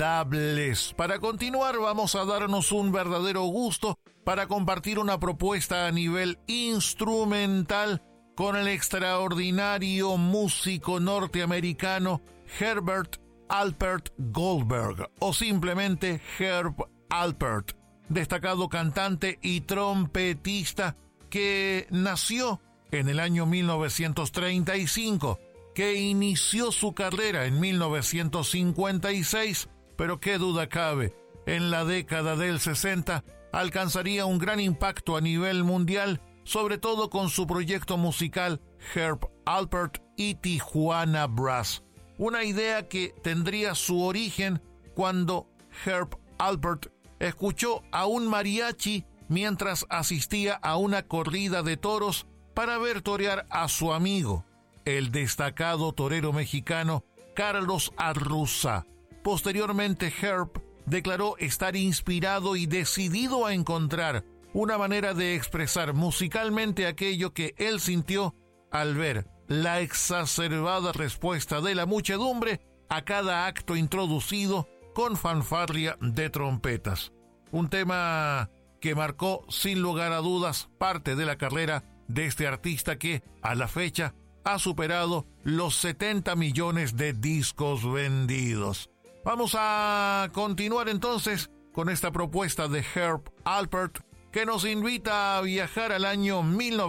inolvidables. Para continuar, vamos a darnos un verdadero gusto para compartir una propuesta a nivel instrumental con el extraordinario músico norteamericano Herbert Alpert Goldberg, o simplemente Herb Alpert, destacado cantante y trompetista que nació en el año 1935, que inició su carrera en 1956, pero qué duda cabe, en la década del 60 alcanzaría un gran impacto a nivel mundial, sobre todo con su proyecto musical Herb Alpert y Tijuana Brass, una idea que tendría su origen cuando Herb Alpert escuchó a un mariachi mientras asistía a una corrida de toros para ver torear a su amigo, el destacado torero mexicano Carlos Arruza. Posteriormente, Herb declaró estar inspirado y decidido a encontrar una manera de expresar musicalmente aquello que él sintió al ver la exacerbada respuesta de la muchedumbre a cada acto introducido con fanfarria de trompetas. Un tema que marcó sin lugar a dudas parte de la carrera de este artista que, a la fecha, ha superado los 70 millones de discos vendidos. Vamos a continuar entonces con esta propuesta de Herb Alpert que nos invita a viajar al año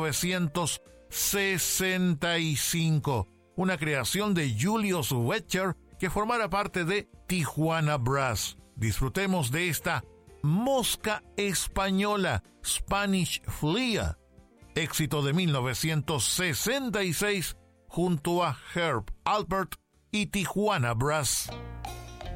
1965, una creación de Julius Wetscher que formara parte de Tijuana Brass. Disfrutemos de esta Mosca Española, Spanish Flea, éxito de 1966 junto a Herb Alpert y Tijuana Brass.